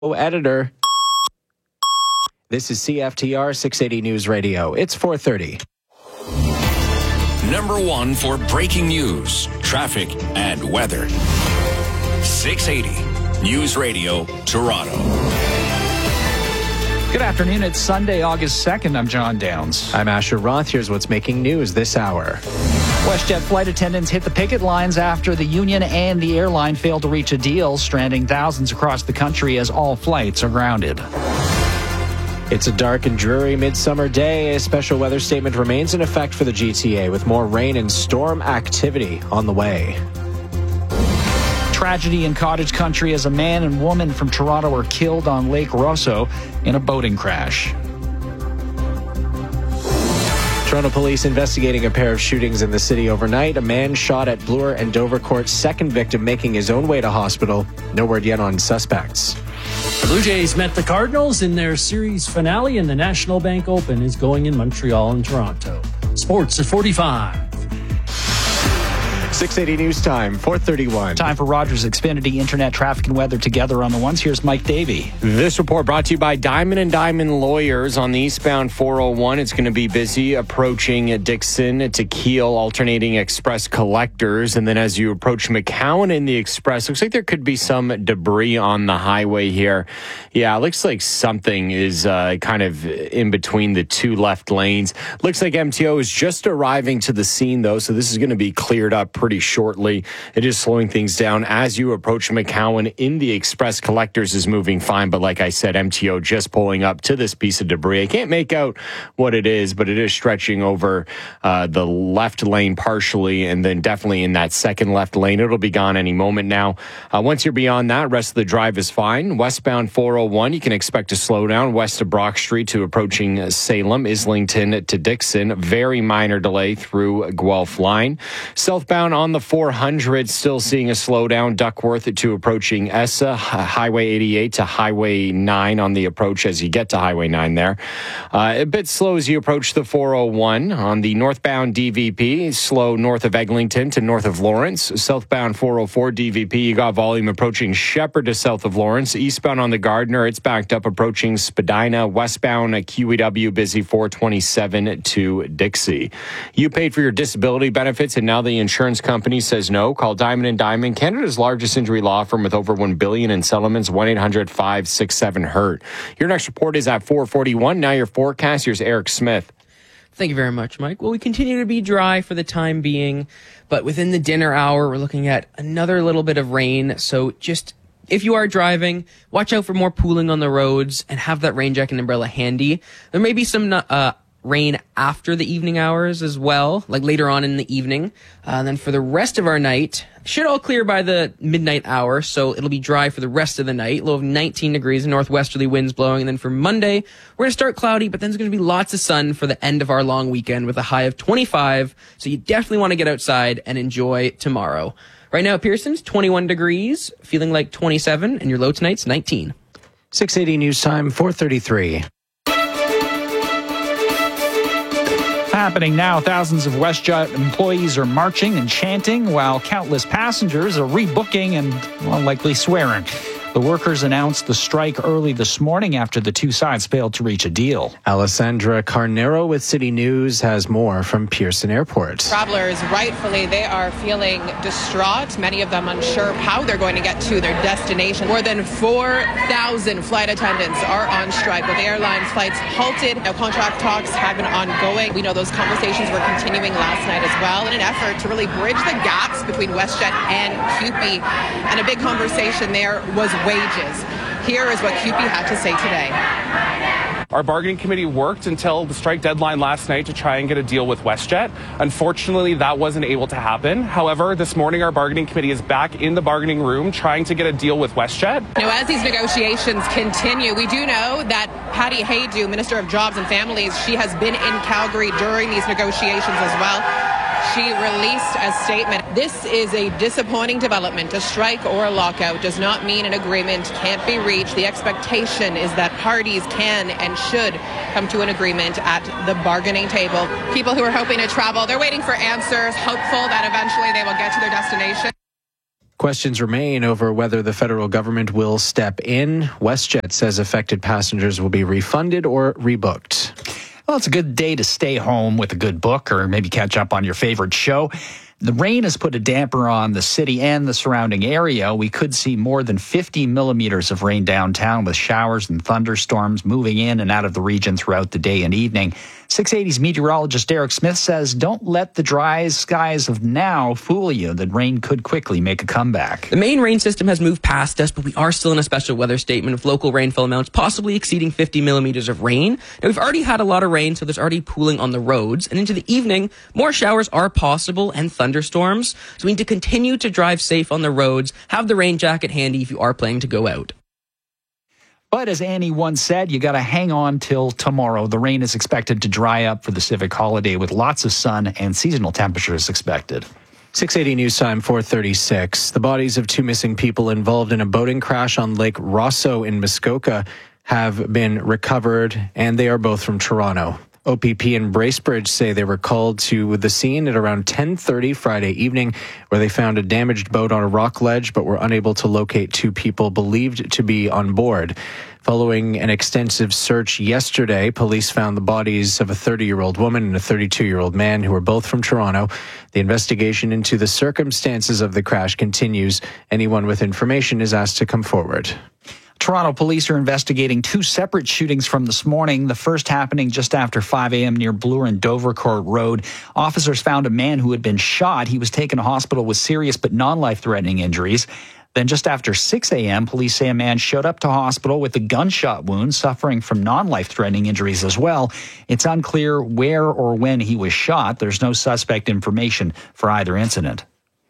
Editor. This is CFTR 680 News Radio. It's 4:30. Number one for breaking news, traffic, and weather. 680 News Radio, Toronto. Good afternoon. It's Sunday, August 2nd. I'm John Downs. I'm Asher Roth. Here's what's making news this hour. WestJet flight attendants hit the picket lines after the union and the airline failed to reach a deal, stranding thousands across the country as all flights are grounded. It's a dark and dreary midsummer day. A special weather statement remains in effect for the GTA, with more rain and storm activity on the way. Tragedy in cottage country as a man and woman from Toronto are killed on Lake Rosso in a boating crash. Toronto police investigating a pair of shootings in the city overnight. A man shot at Bloor and Dovercourt, second victim making his own way to hospital. No word yet on suspects. The Blue Jays met the Cardinals in their series finale, and the National Bank Open is going in Montreal and Toronto. Sports at 45. 680 News Time, 4:31. Time for Rogers Xfinity Internet Traffic and Weather together on the ones. Here's Mike Davey. This report brought to you by Diamond & Diamond Lawyers on the eastbound 401. It's going to be busy approaching Dixon to Kiel, alternating express collectors. And then as you approach McCowan in the express, looks like there could be some debris on the highway here. Yeah, it looks like something is kind of in between the two left lanes. Looks like MTO is just arriving to the scene, though, so this is going to be cleared up pretty shortly. It is slowing things down as you approach McCowan in the express collectors is moving fine, but like I said, MTO just pulling up to this piece of debris. I can't make out what it is, but it is stretching over the left lane partially, and then definitely in that second left lane. It'll be gone any moment now. Once you're beyond that, rest of the drive is fine. Westbound 401, you can expect a slowdown west of Brock Street to approaching Salem, Islington to Dixon. Very minor delay through Guelph line. Southbound on the 400, still seeing a slowdown. Duckworth to approaching Essa, Highway 88 to Highway 9 on the approach as you get to Highway 9 there. A bit slow as you approach the 401. On the northbound DVP, slow north of Eglinton to north of Lawrence. Southbound 404 DVP, you got volume approaching Shepherd to south of Lawrence. Eastbound on the Gardner, it's backed up approaching Spadina. Westbound QEW, busy 427 to Dixie. You paid for your disability benefits and now the insurance company says no. Call Diamond & Diamond, Canada's largest injury law firm with over $1 billion in settlements. 1-800-567-HURT. Your next report is at 4:41. Now your forecast. Here's Eric Smith. Thank you very much, Mike. Well, we continue to be dry for the time being, but within the dinner hour, we're looking at another little bit of rain. So just if you are driving, watch out for more pooling on the roads and have that rain jacket and umbrella handy. There may be some rain after the evening hours as well, like later on in the evening. And then for the rest of our night, should all clear by the midnight hour, so it'll be dry for the rest of the night. Low of 19 degrees, northwesterly winds blowing. And then for Monday, we're going to start cloudy, but then there's going to be lots of sun for the end of our long weekend with a high of 25. So you definitely want to get outside and enjoy tomorrow. Right now at Pearson's, 21 degrees, feeling like 27, and your low tonight's 19. 680 News Time, 4:33. Happening now, thousands of WestJet employees are marching and chanting while countless passengers are rebooking and, well, likely swearing. The workers announced the strike early this morning after the two sides failed to reach a deal. Alessandra Carnero with City News has more from Pearson Airport. Travelers, rightfully, they are feeling distraught, many of them unsure how they're going to get to their destination. More than 4,000 flight attendants are on strike, with airline flights halted. Now, contract talks have been ongoing. We know those conversations were continuing last night as well in an effort to really bridge the gaps between WestJet and CUPE. And a big conversation there was wages. Here is what CUPE had to say today. Our bargaining committee worked until the strike deadline last night to try and get a deal with WestJet. Unfortunately, that wasn't able to happen. However, this morning our bargaining committee is back in the bargaining room trying to get a deal with WestJet. Now, as these negotiations continue, we do know that Patty Haydu, Minister of Jobs and Families, she has been in Calgary during these negotiations as well. She released a statement. This is a disappointing development. A strike or a lockout does not mean an agreement can't be reached. The expectation is that parties can and should come to an agreement at the bargaining table. People who are hoping to travel, they're waiting for answers, hopeful that eventually they will get to their destination. Questions remain over whether the federal government will step in. WestJet says affected passengers will be refunded or rebooked. Well, it's a good day to stay home with a good book or maybe catch up on your favorite show. The rain has put a damper on the city and the surrounding area. We could see more than 50 millimeters of rain downtown with showers and thunderstorms moving in and out of the region throughout the day and evening. 680's meteorologist Derek Smith says, don't let the dry skies of now fool you. That rain could quickly make a comeback. The main rain system has moved past us, but we are still in a special weather statement with local rainfall amounts possibly exceeding 50 millimeters of rain. Now, we've already had a lot of rain, so there's already pooling on the roads. And into the evening, more showers are possible and thunderstorms. So we need to continue to drive safe on the roads. Have the rain jacket handy if you are planning to go out. But as Annie once said, you got to hang on till tomorrow. The rain is expected to dry up for the civic holiday with lots of sun and seasonal temperatures expected. 680 News Time, 4:36. The bodies of two missing people involved in a boating crash on Lake Rosso in Muskoka have been recovered, and they are both from Toronto. OPP and Bracebridge say they were called to the scene at around 10:30 Friday evening, where they found a damaged boat on a rock ledge but were unable to locate two people believed to be on board. Following an extensive search yesterday, police found the bodies of a 30-year-old woman and a 32-year-old man who were both from Toronto. The investigation into the circumstances of the crash continues. Anyone with information is asked to come forward. Toronto police are investigating two separate shootings from this morning, the first happening just after 5 a.m. near Bloor and Dovercourt Road. Officers found a man who had been shot. He was taken to hospital with serious but non-life-threatening injuries. Then just after 6 a.m., police say a man showed up to hospital with a gunshot wound, suffering from non-life-threatening injuries as well. It's unclear where or when he was shot. There's no suspect information for either incident.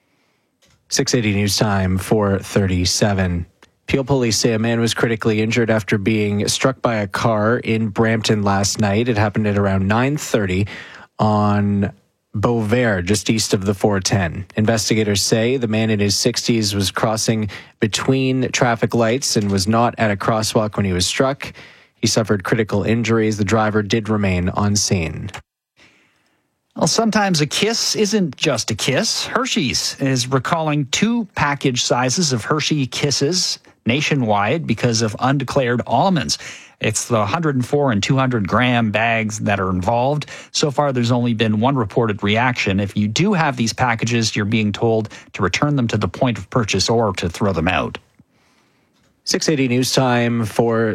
680 News Time, 4:37. Peel police say a man was critically injured after being struck by a car in Brampton last night. It happened at around 9:30 on Beauvert, just east of the 410. Investigators say the man in his 60s was crossing between traffic lights and was not at a crosswalk when he was struck. He suffered critical injuries. The driver did remain on scene. Well, sometimes a kiss isn't just a kiss. Hershey's is recalling 2 package sizes of Hershey Kisses nationwide because of undeclared almonds. It's the 104 and 200 gram bags that are involved. So far, there's only been one reported reaction. If you do have these packages, you're being told to return them to the point of purchase or to throw them out. 680 News Time,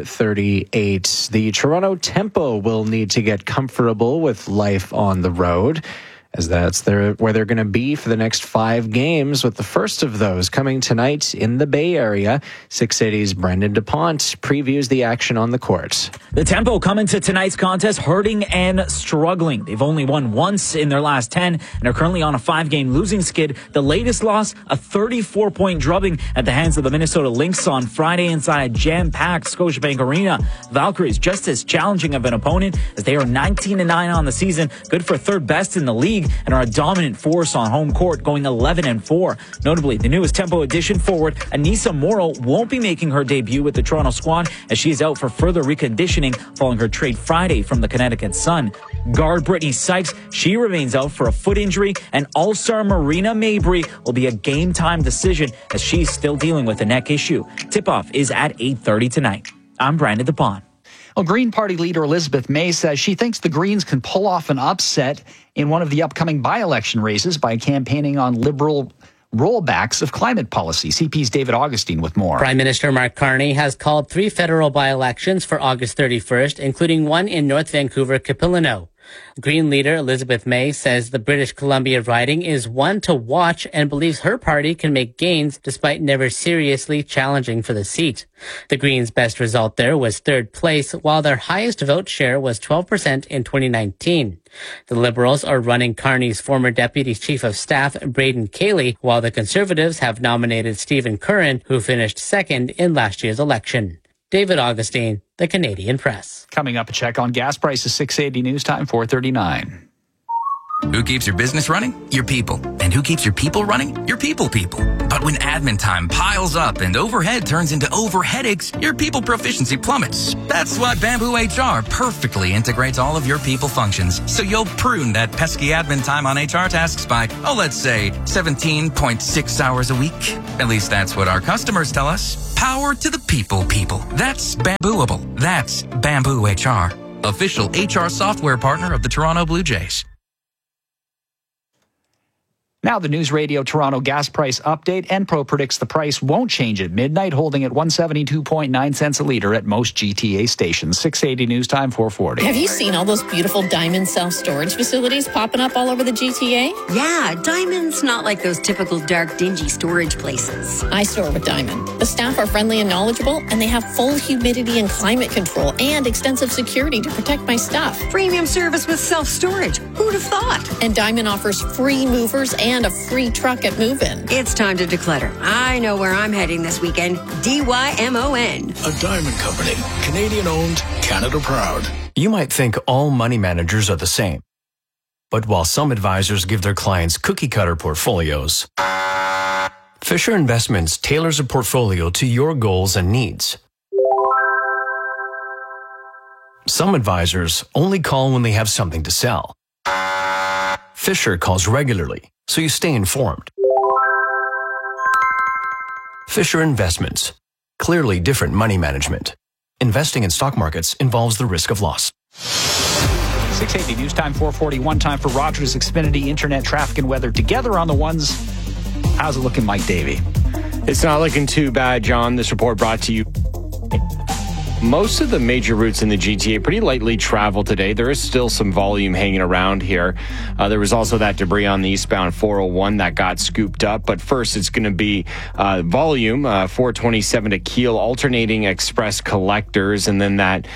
4:38. The Toronto Tempo will need to get comfortable with life on the road, as that's where they're going to be for the next 5 games, with the first of those coming tonight in the Bay Area. 680's Brendan DuPont previews the action on the court. The Tempo come into tonight's contest hurting and struggling. They've only won once in their last 10 and are currently on a 5-game losing skid. The latest loss, a 34-point drubbing at the hands of the Minnesota Lynx on Friday inside jam-packed Scotiabank Arena. Valkyries just as challenging of an opponent, as they are 19-9 on the season, good for third best in the league, and are a dominant force on home court, going 11-4. Notably, the newest Tempo addition forward, Anissa Morrow, won't be making her debut with the Toronto squad, as she is out for further reconditioning following her trade Friday from the Connecticut Sun. Guard Brittany Sykes, she remains out for a foot injury, and all-star Marina Mabry will be a game-time decision, as she's still dealing with a neck issue. Tip-off is at 8:30 tonight. I'm Brandon DuPont. Well, Green Party leader Elizabeth May says she thinks the Greens can pull off an upset in one of the upcoming by-election races by campaigning on Liberal rollbacks of climate policy. CP's David Augustine with more. Prime Minister Mark Carney has called 3 federal by-elections for August 31st, including one in North Vancouver, Capilano. Green leader Elizabeth May says the British Columbia riding is one to watch and believes her party can make gains despite never seriously challenging for the seat. The Greens' best result there was 3rd place, while their highest vote share was 12% in 2019. The Liberals are running Carney's former Deputy Chief of Staff, Braden Cayley, while the Conservatives have nominated Stephen Curran, who finished 2nd in last year's election. David Augustine, The Canadian Press. Coming up, a check on gas prices, 680 News Time, 4:39. Who keeps your business running? Your people. And who keeps your people running? Your people. But when admin time piles up and overhead turns into overheadaches, your people proficiency plummets. That's why Bamboo HR perfectly integrates all of your people functions. So you'll prune that pesky admin time on HR tasks by, let's say 17.6 hours a week. At least that's what our customers tell us. Power to the people. That's Bambooable. That's Bamboo HR. Official HR software partner of the Toronto Blue Jays. Now the News Radio Toronto gas price update. Enpro predicts the price won't change at midnight, holding at 172.9 cents a litre at most GTA stations. 680 News Time, 440. Have you seen all those beautiful Diamond self-storage facilities popping up all over the GTA? Yeah, Diamond's not like those typical dark, dingy storage places. I store with Diamond. The staff are friendly and knowledgeable, and they have full humidity and climate control and extensive security to protect my stuff. Premium service with self-storage. Who'd have thought? And Diamond offers free movers and a free truck at move-in. It's time to declutter. I know where I'm heading this weekend. DYMON. A Diamond Company. Canadian-owned, Canada proud. You might think all money managers are the same. But while some advisors give their clients cookie-cutter portfolios, Fisher Investments tailors a portfolio to your goals and needs. Some advisors only call when they have something to sell. Fisher calls regularly, so you stay informed. Fisher Investments. Clearly different money management. Investing in stock markets involves the risk of loss. 680 News Time, 441. Time for Rogers Xfinity Internet traffic and weather together on the ones. How's it looking, Mike Davey? It's not looking too bad, John. This report brought to you. Most of the major routes in the GTA pretty lightly traveled today. There is still some volume hanging around here. There was also that debris on the eastbound 401 that got scooped up. But first, it's going to be volume, 427 to Keele, alternating express collectors, and then that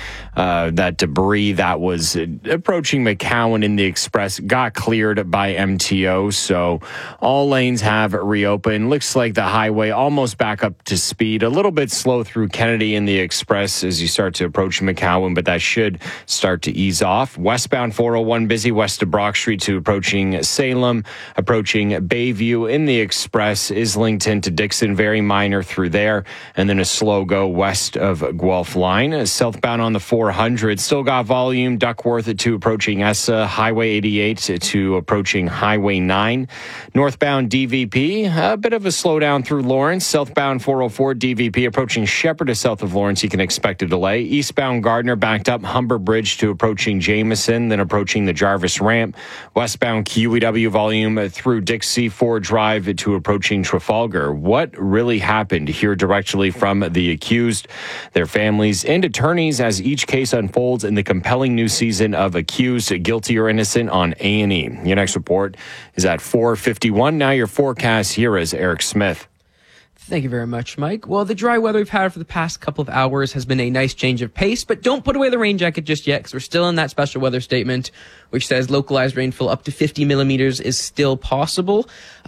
debris that was approaching McCowan in the express got cleared by MTO. So all lanes have reopened. Looks like the highway almost back up to speed. A little bit slow through Kennedy in the express as you start to approach McCowan, but that should start to ease off. Westbound 401 busy west of Brock Street to approaching Salem, approaching Bayview in the express. Islington to Dixon, very minor through there, and then a slow go west of Guelph line. Southbound on the 400 still got volume. Duckworth to approaching Essa, Highway 88 to approaching Highway 9. Northbound DVP, a bit of a slowdown through Lawrence. Southbound 404 DVP approaching Shepherd to south of Lawrence. You can expect a delay. Eastbound Gardner backed up Humber Bridge to approaching Jameson, then approaching the Jarvis ramp. Westbound QEW volume through Dixie Ford Drive to approaching Trafalgar. What really happened? Hear directly from the accused, their families, and attorneys as each case unfolds in the compelling new season of Accused, Guilty or Innocent on A&E. Your next report is at 4:51. Now your forecast, here is Eric Smith. Thank you very much, Mike. Well, the dry weather we've had for the past couple of hours has been a nice change of pace, but don't put away the rain jacket just yet because we're still in that special weather statement, which says localized rainfall up to 50 millimeters is still possible.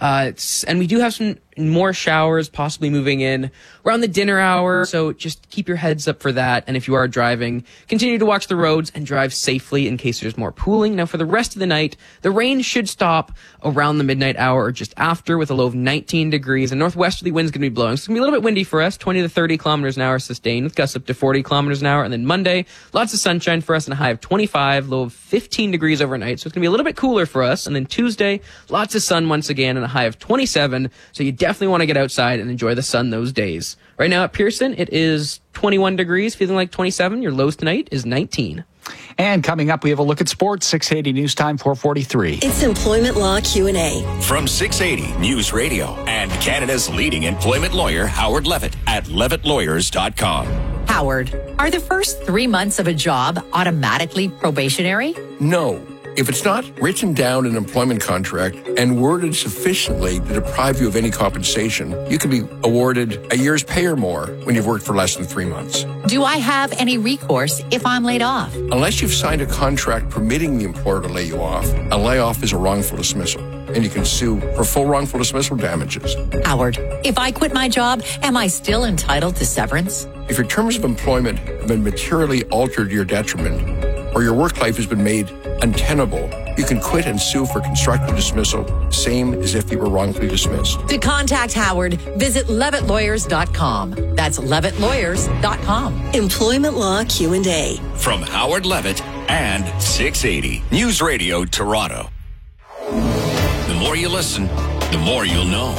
And we do have some more showers possibly moving in around the dinner hour, so just keep your heads up for that. And if you are driving, continue to watch the roads and drive safely in case there's more pooling. Now, for the rest of the night, the rain should stop around the midnight hour or just after with a low of 19 degrees. And northwesterly wind's going to be blowing. So it's going to be a little bit windy for us, 20 to 30 kilometers an hour sustained with gusts up to 40 kilometers an hour. And then Monday, lots of sunshine for us and a high of 25, low of 15 degrees overnight. So it's going to be a little bit cooler for us. And then Tuesday, lots of sun once again and a high of 27. So you definitely want to get outside and enjoy the sun those days. Right now at Pearson, it is 21 degrees, feeling like 27. Your lows tonight is 19. And coming up, we have a look at sports. 680 News Time, 443. It's Employment Law Q&A. From 680 News Radio and Canada's leading employment lawyer, Howard Levitt at levittlawyers.com. Howard, are the first 3 months of a job automatically probationary? No. If it's not written down in an employment contract and worded sufficiently to deprive you of any compensation, you can be awarded a year's pay or more when you've worked for less than 3 months. Do I have any recourse if I'm laid off? Unless you've signed a contract permitting the employer to lay you off, a layoff is a wrongful dismissal, and you can sue for full wrongful dismissal damages. Howard, if I quit my job, am I still entitled to severance? If your terms of employment have been materially altered to your detriment, or your work life has been made untenable, You can quit and sue for constructive dismissal, same as if you were wrongfully dismissed. To contact Howard, visit levittlawyers.com. That's levittlawyers.com. Employment Law Q&A. From Howard Levitt and 680 News Radio Toronto. The more you listen, the more you'll know.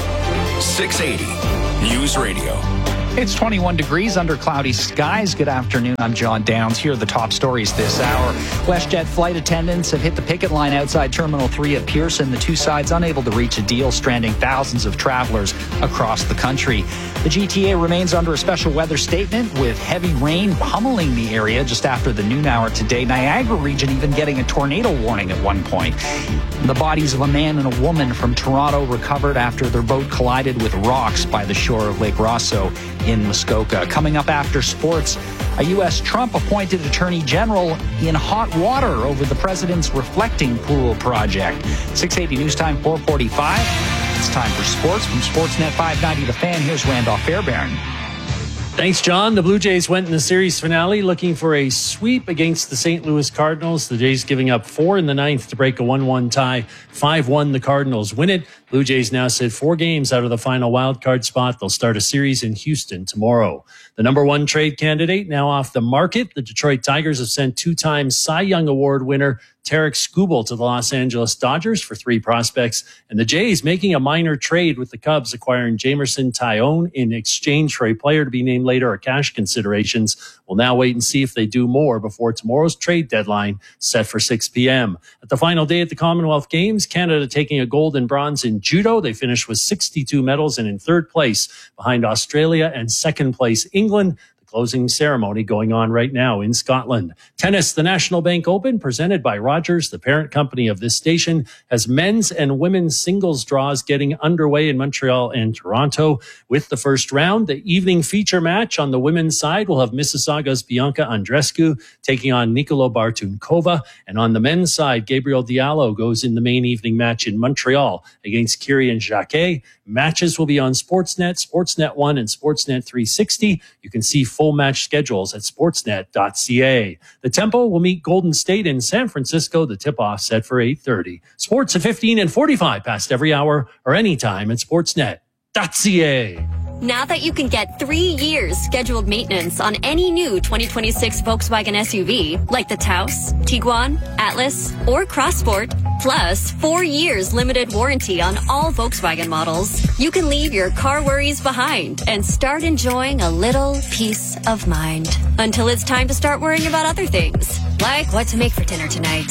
680 News Radio. It's 21 degrees under cloudy skies. Good afternoon. I'm John Downs. Here are the top stories this hour. WestJet flight attendants have hit the picket line outside Terminal 3 at Pearson. The two sides unable to reach a deal, stranding thousands of travelers across the country. The GTA remains under a special weather statement with heavy rain pummeling the area just after the noon hour today. Niagara region even getting a tornado warning at one point. The bodies of a man and a woman from Toronto recovered after their boat collided with rocks by the shore of Lake Rosso in Muskoka. Coming up after sports, a U.S. Trump-appointed attorney general in hot water over the president's Reflecting Pool project. 680 News Time, 4:45. It's time for sports from Sportsnet 590 The Fan. Here's Randolph Fairbairn. Thanks, John. The Blue Jays went in the series finale looking for a sweep against the St. Louis Cardinals. The Jays giving up 4 in the ninth to break a 1-1 tie. 5-1, the Cardinals win it. Blue Jays now sit 4 games out of the final wildcard spot. They'll start a series in Houston tomorrow. The number 1 trade candidate now off the market. The Detroit Tigers have sent 2-time Cy Young Award winner Tarek Skubal to the Los Angeles Dodgers for 3 prospects. And the Jays making a minor trade with the Cubs, acquiring Jamerson Tyone in exchange for a player to be named later or cash considerations. We'll now wait and see if they do more before tomorrow's trade deadline set for 6 p.m. At the final day at the Commonwealth Games, Canada taking a gold and bronze in judo. They finished with 62 medals and in 3rd place behind Australia and 2nd place England. Closing ceremony going on right now in Scotland. Tennis, the National Bank Open, presented by Rogers, the parent company of this station, has men's and women's singles draws getting underway in Montreal and Toronto. With the first round, the evening feature match on the women's side will have Mississauga's Bianca Andreescu taking on Nicola Bartunkova. And on the men's side, Gabriel Diallo goes in the main evening match in Montreal against Kyrian Jacquet. Matches will be on Sportsnet, Sportsnet 1, and Sportsnet 360. You can see full match schedules at sportsnet.ca. The Tempo will meet Golden State in San Francisco. The tip-off set for 8:30. Sports at 15 and 45 past every hour or anytime at sportsnet.ca. Now that you can get 3 years scheduled maintenance on any new 2026 Volkswagen SUV, like the Taos, Tiguan, Atlas, or Crossport, plus 4 years limited warranty on all Volkswagen models, you can leave your car worries behind and start enjoying a little peace of mind. Until it's time to start worrying about other things, like what to make for dinner tonight.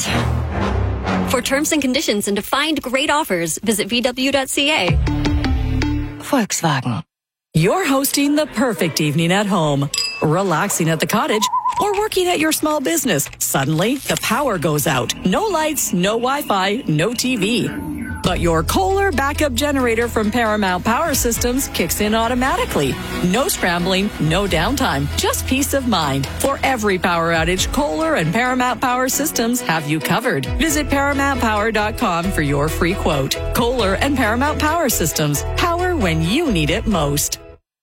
For terms and conditions and to find great offers, visit VW.ca. Volkswagen. You're hosting the perfect evening at home, relaxing at the cottage, or working at your small business. Suddenly, the power goes out. No lights, no Wi-Fi, no TV. But your Kohler backup generator from Paramount Power Systems kicks in automatically. No scrambling, no downtime, just peace of mind. For every power outage, Kohler and Paramount Power Systems have you covered. Visit ParamountPower.com for your free quote. Kohler and Paramount Power Systems. Power when you need it most.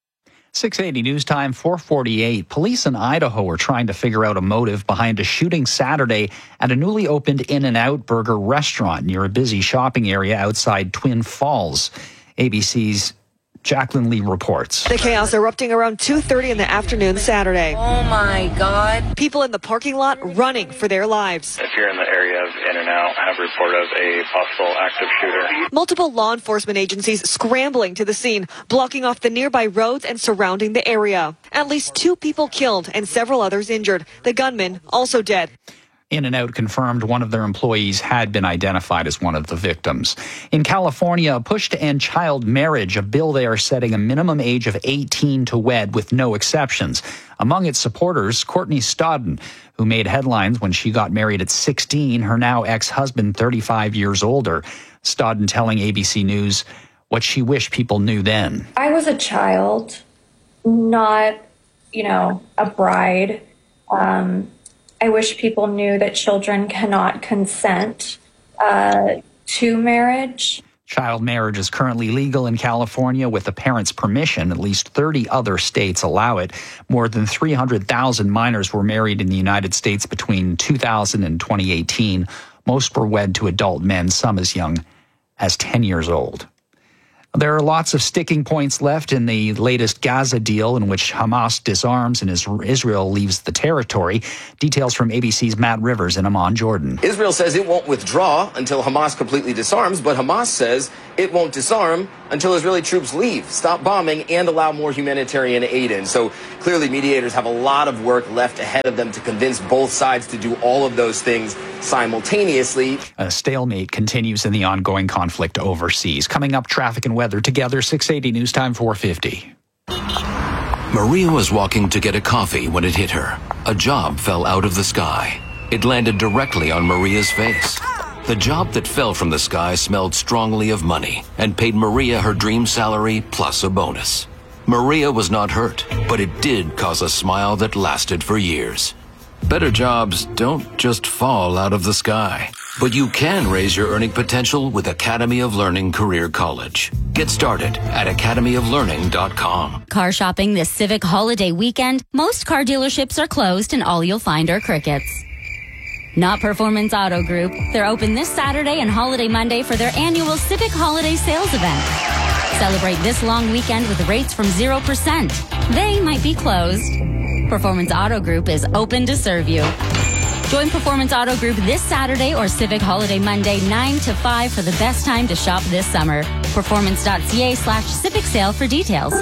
680 News Time, 4:48. Police in Idaho are trying to figure out a motive behind a shooting Saturday at a newly opened In-N-Out Burger restaurant near a busy shopping area outside Twin Falls. ABC's Jacqueline Lee reports. The chaos erupting around 2:30 in the afternoon Saturday. Oh my God. People in the parking lot running for their lives. If you're in the area of In-N-Out, have report of a possible active shooter. Multiple law enforcement agencies scrambling to the scene, blocking off the nearby roads and surrounding the area. At least 2 people killed and several others injured. The gunman also dead. In-N-Out confirmed one of their employees had been identified as one of the victims. In California, a push to end child marriage, a bill there setting a minimum age of 18 to wed with no exceptions. Among its supporters, Courtney Stodden, who made headlines when she got married at 16, her now ex-husband 35 years older. Stodden telling ABC News what she wished people knew then. I was a child, not, a bride. I wish people knew that children cannot consent to marriage. Child marriage is currently legal in California with a parent's permission. At least 30 other states allow it. More than 300,000 minors were married in the United States between 2000 and 2018. Most were wed to adult men, some as young as 10 years old. There are lots of sticking points left in the latest Gaza deal in which Hamas disarms and Israel leaves the territory. Details from ABC's Matt Rivers in Amman, Jordan. Israel says it won't withdraw until Hamas completely disarms, but Hamas says it won't disarm until Israeli troops leave, stop bombing, and allow more humanitarian aid in. So clearly mediators have a lot of work left ahead of them to convince both sides to do all of those things simultaneously. A stalemate continues in the ongoing conflict overseas. Coming up, traffic and weather together, 680 News Time 450. Maria was walking to get a coffee when it hit her. A job fell out of the sky. It landed directly on Maria's face. The job that fell from the sky smelled strongly of money and paid Maria her dream salary plus a bonus. Maria was not hurt, but it did cause a smile that lasted for years. Better jobs don't just fall out of the sky, but you can raise your earning potential with Academy of Learning Career College. Get started at academyoflearning.com. Car shopping this Civic holiday weekend. Most car dealerships are closed and all you'll find are crickets. Not Performance Auto Group. They're open this Saturday and Holiday Monday for their annual Civic Holiday Sales event. Celebrate this long weekend with rates from 0%. They might be closed. Performance Auto Group is open to serve you. Join Performance Auto Group this Saturday or Civic Holiday Monday 9 to 5 for the best time to shop this summer. Performance.ca/Civic Sale for details.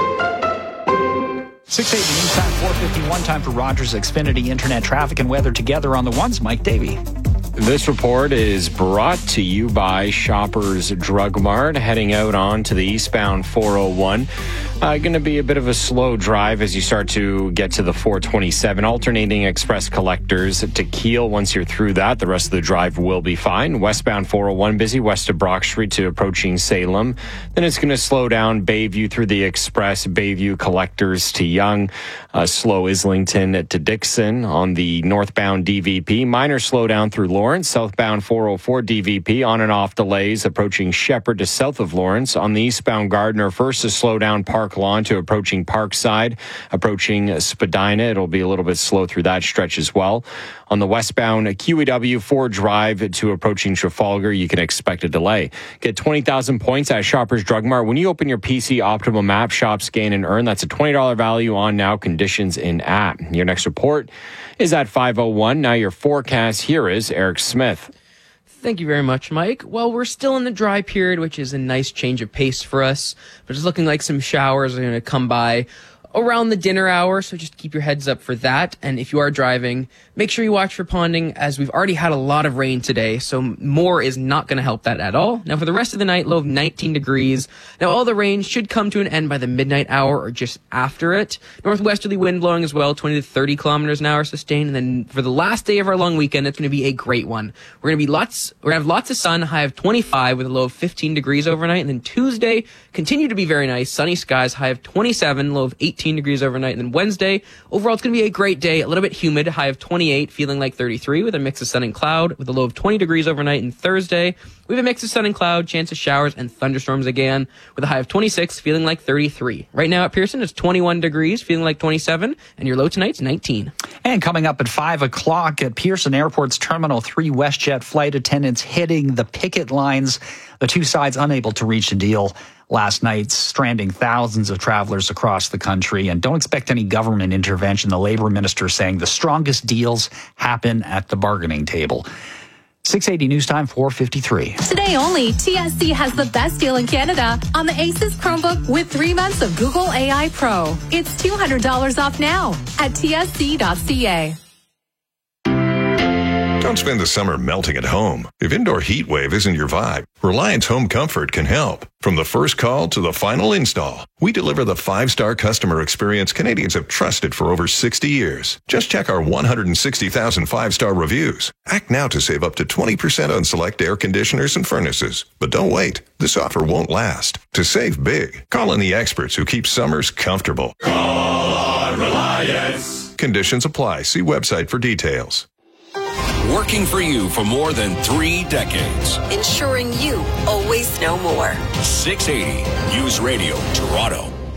680 News Time 451. Time for Rogers Xfinity Internet traffic and weather together on the ones. Mike Davey. This report is brought to you by Shoppers Drug Mart. Heading out on to the eastbound 401. Going to be a bit of a slow drive as you start to get to the 427. Alternating express collectors to Kiel. Once you're through that, the rest of the drive will be fine. Westbound 401 busy west of Brock Street to approaching Salem. Then it's going to slow down Bayview through the express. Bayview collectors to Young. Slow Islington to Dixon on the northbound DVP. Minor slowdown through Lawrence. Southbound 404 DVP on and off delays approaching Shepherd to south of Lawrence. On the eastbound Gardner, first to slow down Park Lawn to approaching Parkside. Approaching Spadina, it'll be a little bit slow through that stretch as well. On the westbound QEW 4 Drive to approaching Trafalgar, you can expect a delay. Get 20,000 points at Shoppers Drug Mart. When you open your PC Optimum app, shop, scan, and earn, that's a $20 value on now. Conditions in app. Your next report is at 5:01. Now your forecast, here is Eric Smith. Thank you very much, Mike. Well, we're still in the dry period, which is a nice change of pace for us. But it's looking like some showers are going to come by around the dinner hour, so just keep your heads up for that. And if you are driving, make sure you watch for ponding, as we've already had a lot of rain today, so more is not going to help that at all. Now, for the rest of the night, low of 19 degrees. Now, all the rain should come to an end by the midnight hour or just after it. Northwesterly wind blowing as well, 20 to 30 kilometers an hour sustained. And then for the last day of our long weekend, it's going to be a great one. We're going to have lots of sun, high of 25 with a low of 15 degrees overnight. And then Tuesday, continue to be very nice. Sunny skies, high of 27, low of 18 degrees overnight. And then Wednesday, overall, it's going to be a great day. A little bit humid, high of 28, feeling like 33 with a mix of sun and cloud with a low of 20 degrees overnight. And Thursday, we have a mix of sun and cloud, chance of showers and thunderstorms again with a high of 26, feeling like 33. Right now at Pearson, it's 21 degrees, feeling like 27, and your low tonight's 19. And coming up at 5 o'clock at Pearson Airport's Terminal 3, WestJet flight attendants hitting the picket lines. The two sides unable to reach a deal last night, stranding thousands of travelers across the country. And don't expect any government intervention. The labor minister saying the strongest deals happen at the bargaining table. 680 News Time 453. Today only, TSC has the best deal in Canada on the Asus Chromebook with 3 months of Google AI Pro. It's $200 off now at tsc.ca. Don't spend the summer melting at home. If indoor heat wave isn't your vibe, Reliance Home Comfort can help. From the first call to the final install, we deliver the 5-star customer experience Canadians have trusted for over 60 years. Just check our 160,000 5-star reviews. Act now to save up to 20% on select air conditioners and furnaces. But don't wait. This offer won't last. To save big, call in the experts who keep summers comfortable. Call on Reliance. Conditions apply. See website for details. Working for you for more than 3 decades. Ensuring you always know more. 680 News Radio Toronto.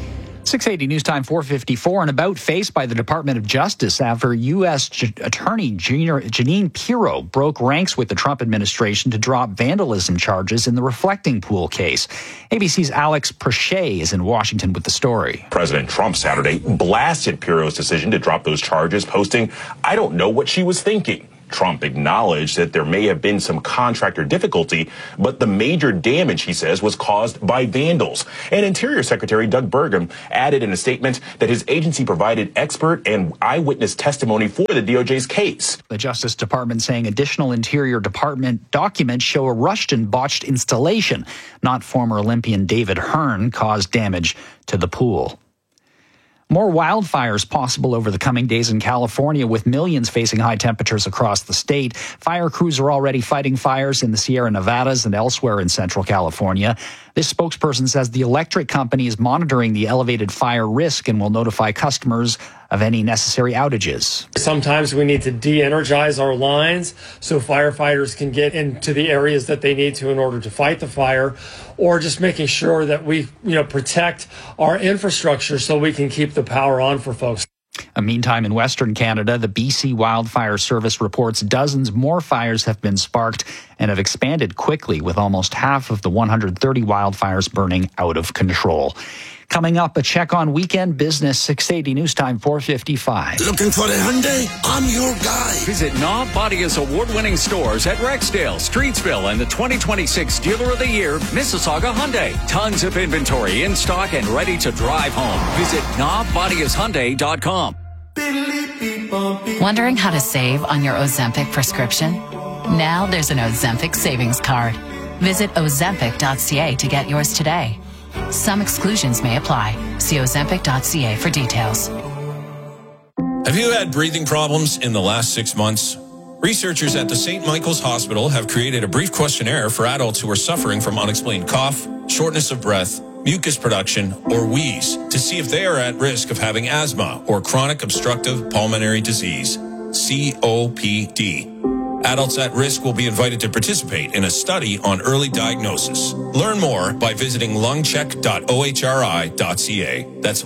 680 News Time 454, an about face by the Department of Justice after U.S. Attorney Jeanine Pirro broke ranks with the Trump administration to drop vandalism charges in the Reflecting Pool case. ABC's Alex Prochet is in Washington with the story. President Trump Saturday blasted Pirro's decision to drop those charges, posting, "I don't know what she was thinking." Trump acknowledged that there may have been some contractor difficulty, but the major damage, he says, was caused by vandals. And Interior Secretary Doug Burgum added in a statement that his agency provided expert and eyewitness testimony for the DOJ's case. The Justice Department saying additional Interior Department documents show a rushed and botched installation, not former Olympian David Hearn, caused damage to the pool. More wildfires possible over the coming days in California, with millions facing high temperatures across the state. Fire crews are already fighting fires in the Sierra Nevadas and elsewhere in Central California. This spokesperson says the electric company is monitoring the elevated fire risk and will notify customers of any necessary outages. Sometimes we need to de-energize our lines so firefighters can get into the areas that they need to in order to fight the fire, or just making sure that we, protect our infrastructure so we can keep the power on for folks. Meantime, in Western Canada, the BC Wildfire Service reports dozens more fires have been sparked and have expanded quickly, with almost half of the 130 wildfires burning out of control. Coming up, a check on weekend business, 680 News Time 455. Looking for a Hyundai? I'm your guy. Visit Knob Bodia's award-winning stores at Rexdale, Streetsville, and the 2026 Dealer of the Year, Mississauga Hyundai. Tons of inventory in stock and ready to drive home. Visit knobbodiashyundai.com. Wondering how to save on your Ozempic prescription? Now there's an Ozempic savings card. Visit ozempic.ca to get yours today. Some exclusions may apply. See ozempic.ca for details. Have you had breathing problems in the last 6 months? Researchers at the St. Michael's Hospital have created a brief questionnaire for adults who are suffering from unexplained cough, shortness of breath, mucus production, or wheeze to see if they are at risk of having asthma or chronic obstructive pulmonary disease, COPD. Adults at risk will be invited to participate in a study on early diagnosis. Learn more by visiting lungcheck.ohri.ca. That's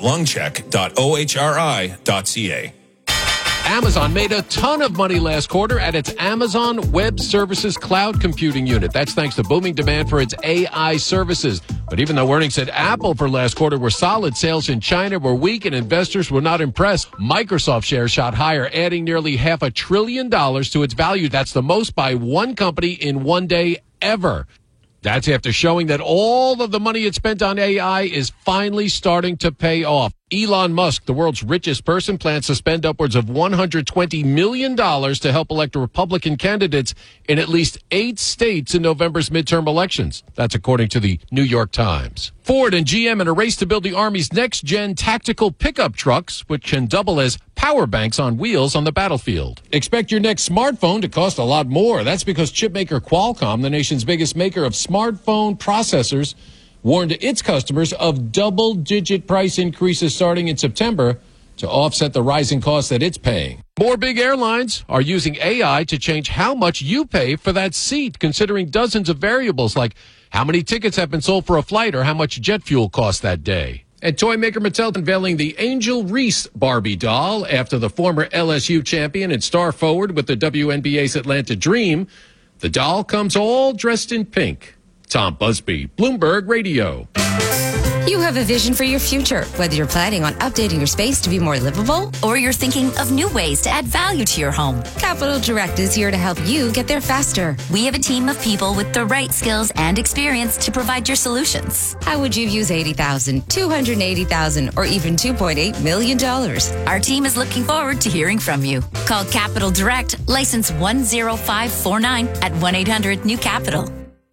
lungcheck.ohri.ca. Amazon made a ton of money last quarter at its Amazon Web Services cloud computing unit. That's thanks to booming demand for its AI services. But even though earnings at Apple for last quarter were solid, sales in China were weak and investors were not impressed. Microsoft shares shot higher, adding nearly $500 billion to its value. That's the most by one company in one day ever. That's after showing that all of the money it spent on AI is finally starting to pay off. Elon Musk, the world's richest person, plans to spend upwards of $120 million to help elect Republican candidates in at least 8 states in November's midterm elections. That's according to the New York Times. Ford and GM in a race to build the Army's next-gen tactical pickup trucks, which can double as power banks on wheels on the battlefield. Expect your next smartphone to cost a lot more. That's because chipmaker Qualcomm, the nation's biggest maker of smartphone processors, warned its customers of double-digit price increases starting in September to offset the rising costs that it's paying. More big airlines are using AI to change how much you pay for that seat, considering dozens of variables like how many tickets have been sold for a flight or how much jet fuel cost that day. And toy maker Mattel unveiling the Angel Reese Barbie doll after the former LSU champion and star forward with the WNBA's Atlanta Dream. The doll comes all dressed in pink. Tom Busby, Bloomberg Radio. You have a vision for your future, whether you're planning on updating your space to be more livable or you're thinking of new ways to add value to your home. Capital Direct is here to help you get there faster. We have a team of people with the right skills and experience to provide your solutions. How would you use $80,000, $280,000, or even $2.8 million? Our team is looking forward to hearing from you. Call Capital Direct, license 10549 at 1-800-NEW-CAPITAL.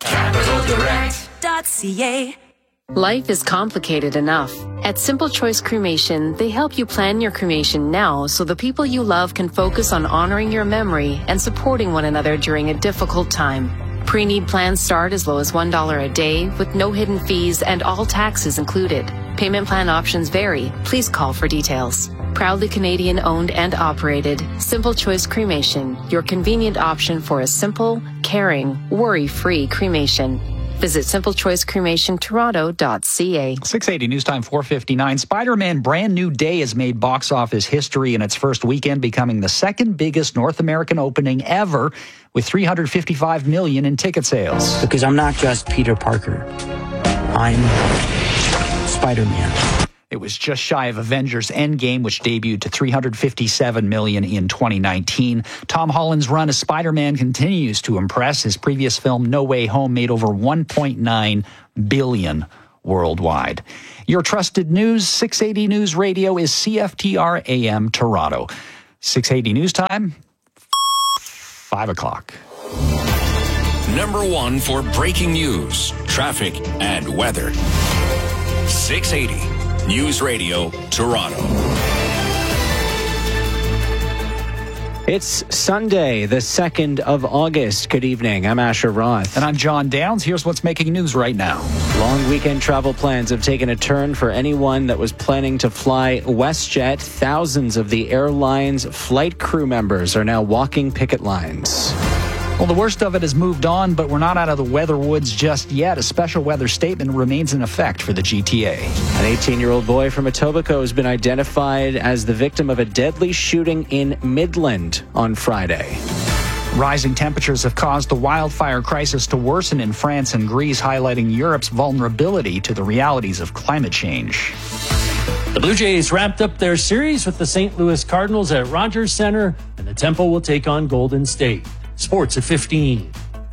CapitalDirect.ca. Life is complicated enough. At Simple Choice Cremation, they help you plan your cremation now so the people you love can focus on honoring your memory and supporting one another during a difficult time. Pre-need plans start as low as $1 a day with no hidden fees and all taxes included. Payment plan options vary. Please call for details. Proudly Canadian owned and operated, Simple Choice Cremation, your convenient option for a simple, caring, worry-free cremation. Visit simplechoicecremationtoronto.ca. 680 News Time 4:59. Spider-Man Brand New Day has made box office history in its first weekend, becoming the second biggest North American opening ever with $355 million in ticket sales. Because I'm not just Peter Parker. I'm Spider-Man. It was just shy of Avengers Endgame, which debuted to $357 million in 2019. Tom Holland's run as Spider-Man continues to impress. His previous film, No Way Home, made over $1.9 billion worldwide. Your trusted news, 680 News Radio, is CFTR AM Toronto. 680 News Time, 5 o'clock. Number one for breaking news, traffic, and weather. 680 News Radio, Toronto. It's Sunday, the 2nd of August. Good evening. I'm Asher Roth. And I'm John Downs. Here's what's making news right now. Long weekend travel plans have taken a turn for anyone that was planning to fly WestJet. Thousands of the airline's flight crew members are now walking picket lines. Well, the worst of it has moved on, but we're not out of the weather woods just yet. A special weather statement remains in effect for the GTA. An 18-year-old boy from Etobicoke has been identified as the victim of a deadly shooting in Midland on Friday. Rising temperatures have caused the wildfire crisis to worsen in France and Greece, highlighting Europe's vulnerability to the realities of climate change. The Blue Jays wrapped up their series with the St. Louis Cardinals at Rogers Center, and the Temple will take on Golden State. Sports at 15.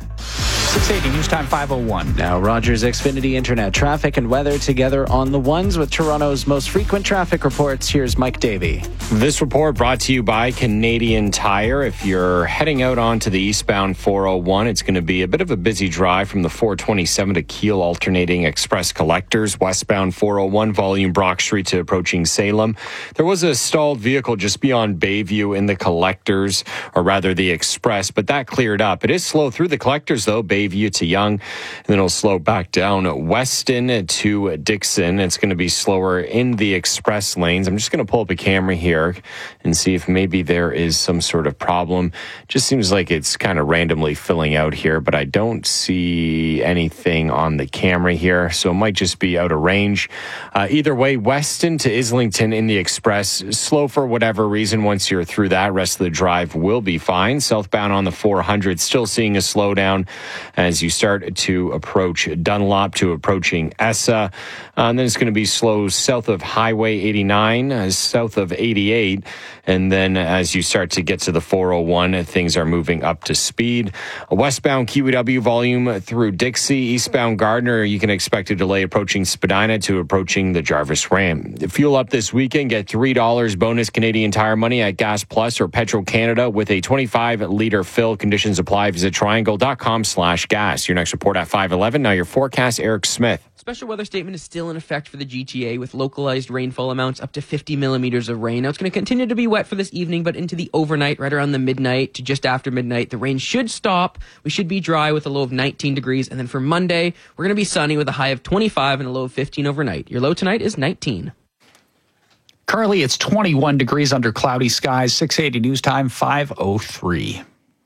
680 News Time 5:01. Now, Rogers Xfinity Internet traffic and weather together on the ones with Toronto's most frequent traffic reports. Here's Mike Davey. This report brought to you by Canadian Tire. If you're heading out onto the eastbound 401, it's going to be a bit of a busy drive from the 427 to Keele alternating express collectors. Westbound 401, volume Brock Street to approaching Salem. There was a stalled vehicle just beyond Bayview in the collectors, or rather the express, but that cleared up. It is slow through the collectors, though. Bayview to Young, and then it'll slow back down Weston to Dixon. It's going to be slower in the express lanes. I'm just going to pull up a camera here and see if maybe there is some sort of problem. Just seems like it's kind of randomly filling out here, but I don't see anything on the camera here, so it might just be out of range. Either way, Weston to Islington in the express, slow for whatever reason. Once you're through that, rest of the drive will be fine. Southbound on the 400, still seeing a slowdown as you start to approach Dunlop to approaching Essa. And then it's going to be slow south of Highway 89, south of 88. And then as you start to get to the 401, things are moving up to speed. Westbound QEW volume through Dixie. Eastbound Gardner, you can expect a delay approaching Spadina to approaching the Jarvis Ram. Fuel up this weekend. Get $3 bonus Canadian Tire money at Gas Plus or Petro-Canada with a 25-liter fill. Conditions apply. Visit triangle.com/gas. Your next report at 5:11. Now your forecast, Eric Smith. Special weather statement is still in effect for the GTA with localized rainfall amounts up to 50 millimeters of rain. Now it's going to continue to be wet for this evening, but into the overnight, right around the midnight to just after midnight, the rain should stop. We should be dry with a low of 19 degrees. And then for Monday, we're going to be sunny with a high of 25 and a low of 15 overnight. Your low tonight is 19. Currently, it's 21 degrees under cloudy skies. 680 News Time 5:03.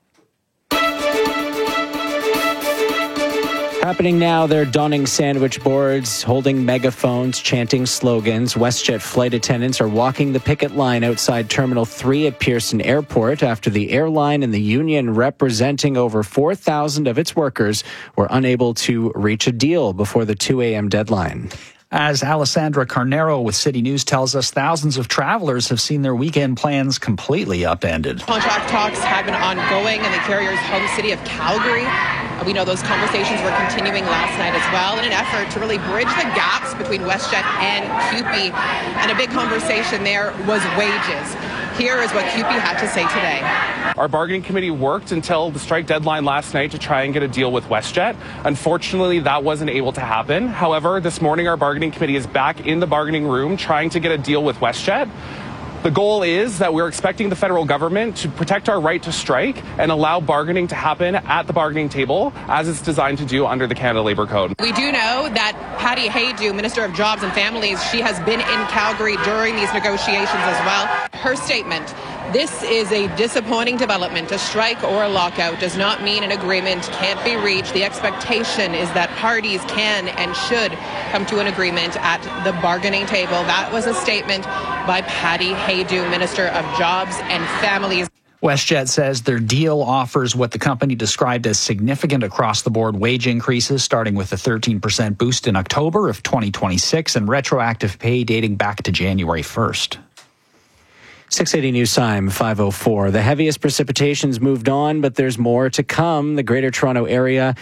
Happening now, they're donning sandwich boards, holding megaphones, chanting slogans. WestJet flight attendants are walking the picket line outside Terminal 3 at Pearson Airport after the airline and the union representing over 4,000 of its workers were unable to reach a deal before the 2 a.m. deadline. As Alessandra Carnero with City News tells us, thousands of travelers have seen their weekend plans completely upended. Contract talks have been ongoing in the carrier's home city of Calgary. We know those conversations were continuing last night as well in an effort to really bridge the gaps between WestJet and CUPE. And a big conversation there was wages. Here is what CUPE had to say today. Our bargaining committee worked until the strike deadline last night to try and get a deal with WestJet. Unfortunately, that wasn't able to happen. However, this morning our bargaining committee is back in the bargaining room trying to get a deal with WestJet. The goal is that we're expecting the federal government to protect our right to strike and allow bargaining to happen at the bargaining table as it's designed to do under the Canada Labour Code. We do know that Patty Haydu, Minister of Jobs and Families, she has been in Calgary during these negotiations as well. Her statement This is a disappointing development. A strike or a lockout does not mean an agreement can't be reached. The expectation is that parties can and should come to an agreement at the bargaining table. That was a statement by Patty Haydu, Minister of Jobs and Families. WestJet says their deal offers what the company described as significant across-the-board wage increases, starting with a 13% boost in October of 2026 and retroactive pay dating back to January 1st. 680 News Time, 5:04. The heaviest precipitation's moved on, but there's more to come. The Greater Toronto Area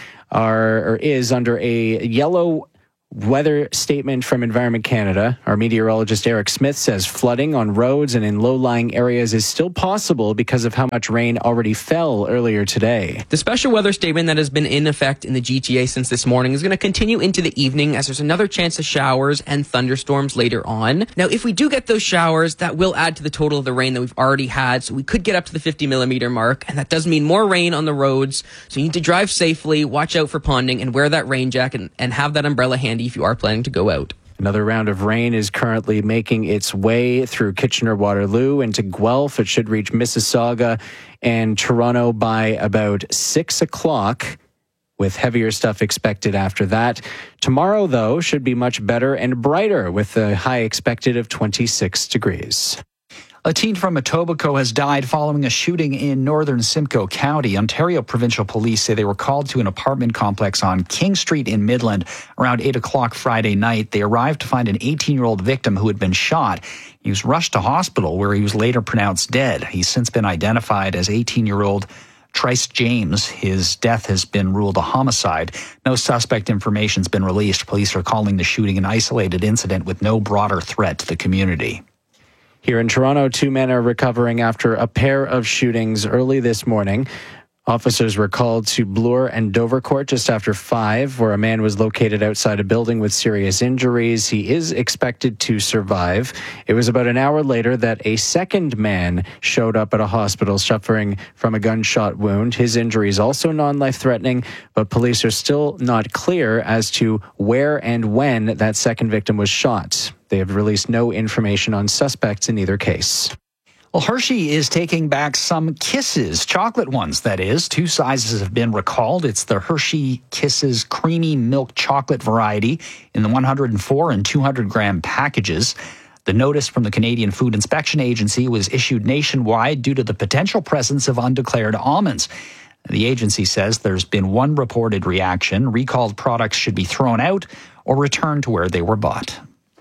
is under a yellow weather statement from Environment Canada. Our meteorologist Eric Smith says flooding on roads and in low-lying areas is still possible because of how much rain already fell earlier today. The special weather statement that has been in effect in the GTA since this morning is going to continue into the evening, as there's another chance of showers and thunderstorms later on. Now, if we do get those showers, that will add to the total of the rain that we've already had, so we could get up to the 50-millimeter mark, and that does mean more rain on the roads, so you need to drive safely, watch out for ponding, and wear that rain jacket and have that umbrella handy if you are planning to go out. Another round of rain is currently making its way through Kitchener-Waterloo into Guelph. It should reach Mississauga and Toronto by about 6 o'clock, with heavier stuff expected after that. Tomorrow, though, should be much better and brighter, with a high expected of 26 degrees. A teen from Etobicoke has died following a shooting in northern Simcoe County. Ontario Provincial Police say they were called to an apartment complex on King Street in Midland around 8 o'clock Friday night. They arrived to find an 18-year-old victim who had been shot. He was rushed to hospital, where he was later pronounced dead. He's since been identified as 18-year-old Trice James. His death has been ruled a homicide. No suspect information has been released. Police are calling the shooting an isolated incident with no broader threat to the community. Here in Toronto, 2 men are recovering after a pair of shootings early this morning. Officers were called to Bloor and Dovercourt just after 5, where a man was located outside a building with serious injuries. He is expected to survive. It was about an hour later that a second man showed up at a hospital suffering from a gunshot wound. His injury is also non-life-threatening, but police are still not clear as to where and when that second victim was shot. They have released no information on suspects in either case. Well, Hershey is taking back some Kisses, chocolate ones, that is. 2 sizes have been recalled. It's the Hershey Kisses Creamy Milk Chocolate variety in the 104 and 200-gram packages. The notice from the Canadian Food Inspection Agency was issued nationwide due to the potential presence of undeclared almonds. The agency says there's been 1 reported reaction. Recalled products should be thrown out or returned to where they were bought.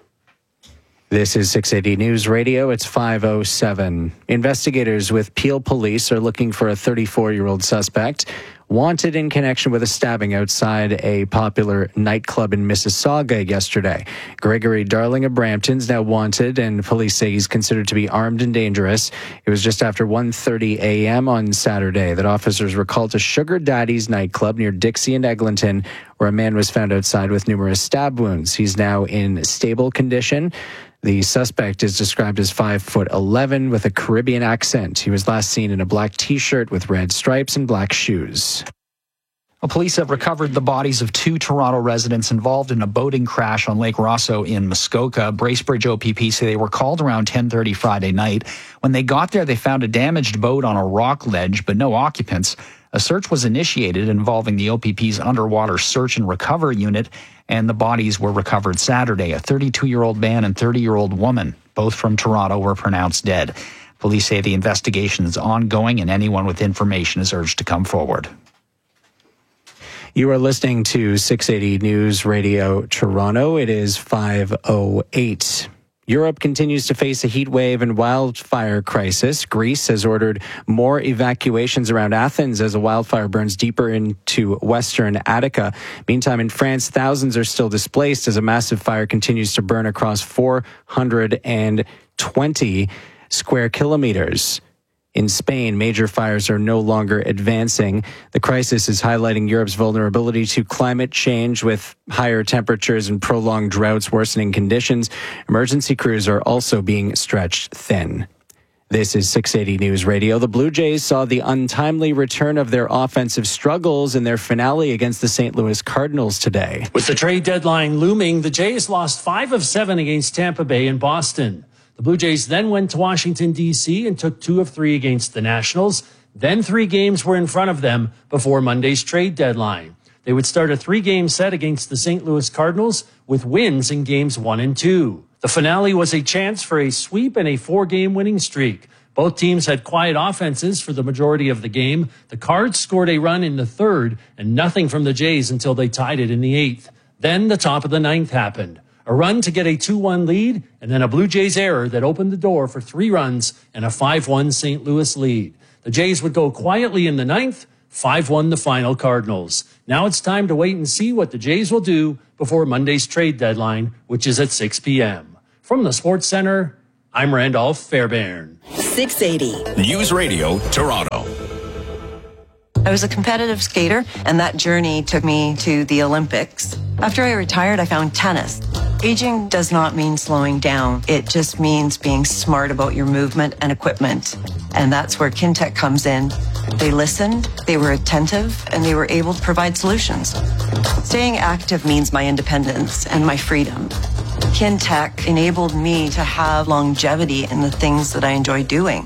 This is 680 News Radio. It's 5:07. Investigators with Peel Police are looking for a 34-year-old suspect wanted in connection with a stabbing outside a popular nightclub in Mississauga yesterday. Gregory Darling of Brampton's now wanted, and police say he's considered to be armed and dangerous. It was just after 1:30 a.m. on Saturday that officers were called to Sugar Daddy's nightclub near Dixie and Eglinton, where a man was found outside with numerous stab wounds. He's now in stable condition. The suspect is described as 5'11" with a Caribbean accent. He was last seen in a black T-shirt with red stripes and black shoes. Well, police have recovered the bodies of 2 Toronto residents involved in a boating crash on Lake Rosso in Muskoka. Bracebridge OPP say they were called around 10:30 Friday night. When they got there, they found a damaged boat on a rock ledge, but no occupants. A search was initiated involving the OPP's underwater search and recover unit, and the bodies were recovered Saturday. A 32-year-old man and 30-year-old woman, both from Toronto, were pronounced dead. Police say the investigation is ongoing and anyone with information is urged to come forward. You are listening to 680 News Radio Toronto. It is 5:08. Europe continues to face a heat wave and wildfire crisis. Greece has ordered more evacuations around Athens as a wildfire burns deeper into western Attica. Meantime, in France, thousands are still displaced as a massive fire continues to burn across 420 square kilometers. In Spain, major fires are no longer advancing. The crisis is highlighting Europe's vulnerability to climate change with higher temperatures and prolonged droughts worsening conditions. Emergency crews are also being stretched thin. This is 680 News Radio. The Blue Jays saw the untimely return of their offensive struggles in their finale against the St. Louis Cardinals today. With the trade deadline looming, the Jays lost 5 of 7 against Tampa Bay and Boston. The Blue Jays then went to Washington, D.C. and took 2 of 3 against the Nationals. Then 3 games were in front of them before Monday's trade deadline. They would start a 3-game set against the St. Louis Cardinals with wins in games 1 and 2. The finale was a chance for a sweep and a 4-game winning streak. Both teams had quiet offenses for the majority of the game. The Cards scored a run in the 3rd and nothing from the Jays until they tied it in the 8th. Then the top of the 9th happened. A run to get a 2-1 lead, and then a Blue Jays error that opened the door for 3 runs and a 5-1 St. Louis lead. The Jays would go quietly in the 9th, 5-1 the final Cardinals. Now it's time to wait and see what the Jays will do before Monday's trade deadline, which is at 6 p.m. From the Sports Center, I'm Randolph Fairbairn. 680. News Radio, Toronto. I was a competitive skater, and that journey took me to the Olympics. After I retired, I found tennis. Aging does not mean slowing down. It just means being smart about your movement and equipment. And that's where Kintec comes in. They listened, they were attentive, and they were able to provide solutions. Staying active means my independence and my freedom. Kintec enabled me to have longevity in the things that I enjoy doing.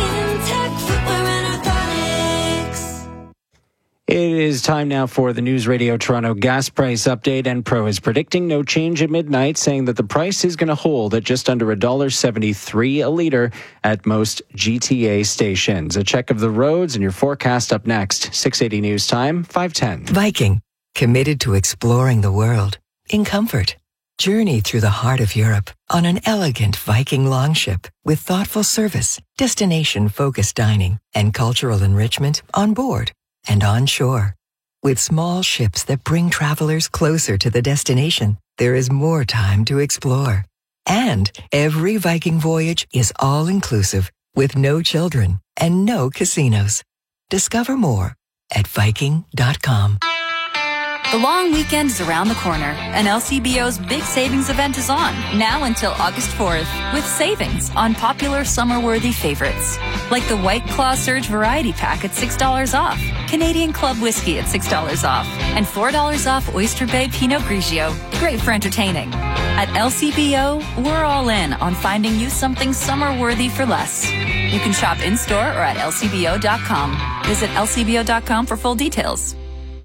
It is time now for the News Radio Toronto gas price update. Enpro is predicting no change at midnight, saying that the price is going to hold at just under $1.73 a litre at most GTA stations. A check of the roads and your forecast up next. 680 News Time, 5:10. Viking, committed to exploring the world in comfort. Journey through the heart of Europe on an elegant Viking longship with thoughtful service, destination-focused dining, and cultural enrichment on board and on shore. With small ships that bring travelers closer to the destination, there is more time to explore. And every Viking voyage is all-inclusive with no children and no casinos. Discover more at Viking.com. The long weekend is around the corner, and LCBO's big savings event is on, now until August 4th, with savings on popular summer-worthy favorites, like the White Claw Surge Variety Pack at $6 off, Canadian Club Whiskey at $6 off, and $4 off Oyster Bay Pinot Grigio, great for entertaining. At LCBO, we're all in on finding you something summer-worthy for less. You can shop in-store or at lcbo.com. Visit lcbo.com for full details.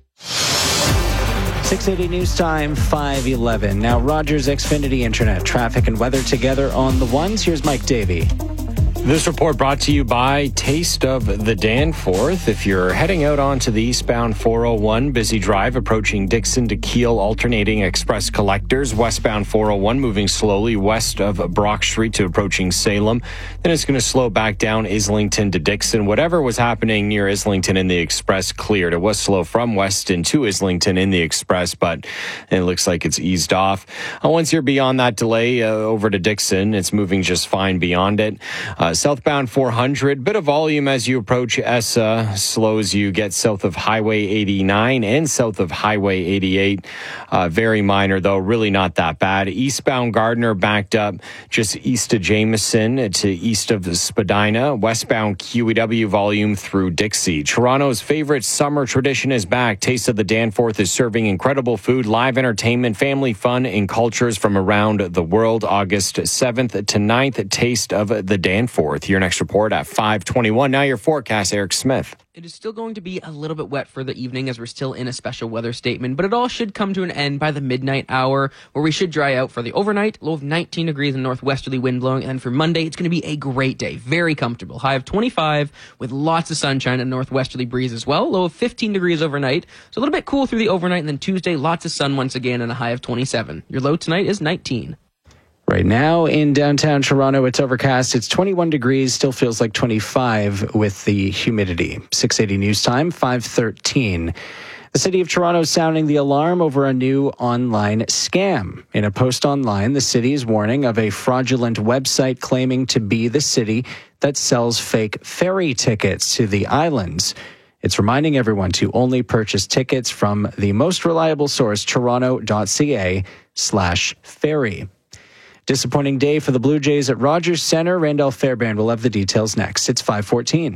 680 News Time, 5:11. Now, Rogers Xfinity Internet, traffic and weather together on the ones. Here's Mike Davey. This report brought to you by Taste of the Danforth. If you're heading out onto the eastbound 401 busy drive approaching Dixon to Keele alternating express collectors, westbound 401 moving slowly west of Brock Street to approaching Salem. Then it's going to slow back down Islington to Dixon. Whatever was happening near Islington in the express cleared. It was slow from Weston to Islington in the express, but it looks like it's eased off. Once you're beyond that delay over to Dixon, it's moving just fine beyond it. Southbound 400, bit of volume as you approach ESSA, slow as you get south of Highway 89 and south of Highway 88. Very minor, though, really not that bad. Eastbound Gardner backed up just east of Jameson to east of Spadina. Westbound QEW volume through Dixie. Toronto's favorite summer tradition is back. Taste of the Danforth is serving incredible food, live entertainment, family fun, and cultures from around the world. August 7th to 9th, Taste of the Danforth. Your next report at 5:21. Now your forecast, Eric Smith. It is still going to be a little bit wet for the evening as we're still in a special weather statement, but it all should come to an end by the midnight hour where we should dry out for the overnight. Low of 19 degrees and northwesterly wind blowing. And for Monday, it's going to be a great day. Very comfortable. High of 25 with lots of sunshine and northwesterly breeze as well. Low of 15 degrees overnight. So a little bit cool through the overnight. And then Tuesday, lots of sun once again and a high of 27. Your low tonight is 19. Right now in downtown Toronto, it's overcast. It's 21 degrees, still feels like 25 with the humidity. 680 News Time, 5:13. The city of Toronto is sounding the alarm over a new online scam. In a post online, the city is warning of a fraudulent website claiming to be the city that sells fake ferry tickets to the islands. It's reminding everyone to only purchase tickets from the most reliable source, toronto.ca/ferry. Disappointing day for the Blue Jays at Rogers Centre. Randolph Fairbairn will have the details next. It's 5:14.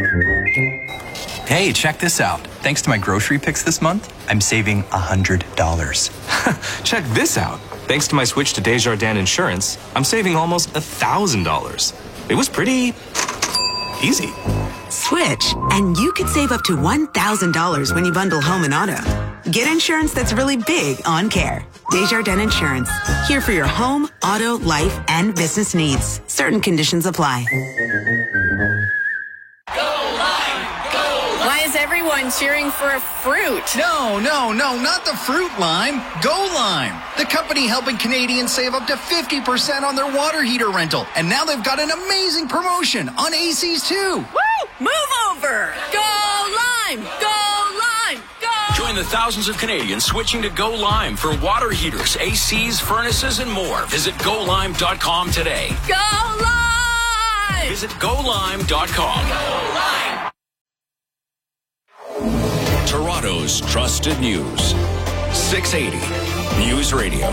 Hey, check this out. Thanks to my grocery picks this month, I'm saving $100. Check this out. Thanks to my switch to Desjardins Insurance, I'm saving almost $1,000. It was pretty easy. Switch, and you could save up to $1,000 when you bundle home and auto. Get insurance that's really big on care. Desjardins Insurance. Here for your home, auto, life, and business needs. Certain conditions apply. Why is everyone cheering for a fruit? No, not the fruit lime. Go Lime, the company helping Canadians save up to 50% on their water heater rental. And now they've got an amazing promotion on ACs too. Woo! Move over! Go Lime! Go Lime! Go! Join the thousands of Canadians switching to Go Lime for water heaters, ACs, furnaces, and more. Visit GoLime.com today. Go Lime! Visit GoLime.com. Go Lime! Toronto's trusted news. 680 News Radio.